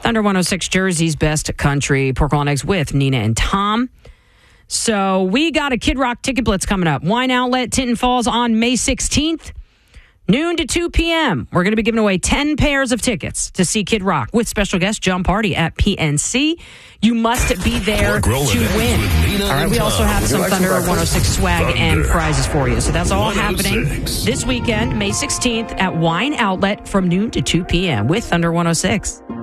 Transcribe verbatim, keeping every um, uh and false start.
Thunder one oh six, Jersey's best country. Pork Roll and Eggs with Nina and Tom. So we got a Kid Rock Ticket Blitz coming up. Wine Outlet, Tinton Falls on May sixteenth. Noon to two p.m. We're going to be giving away ten pairs of tickets to see Kid Rock with special guest John Party at P N C. You must be there to win. All right, we also have some Thunder one oh six swag Thunder. and prizes for you. So that's all happening this weekend, May sixteenth at Wine Outlet from noon to two p.m. with Thunder one oh six.